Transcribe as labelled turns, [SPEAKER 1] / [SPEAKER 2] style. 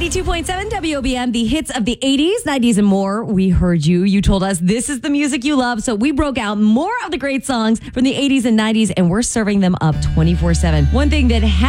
[SPEAKER 1] 92.7 WOBM, the hits of the 80s, 90s, and more. We heard you. You told us this is the music you love. So we broke out more of the great songs from the 80s and 90s, and we're serving them up 24/7. One thing that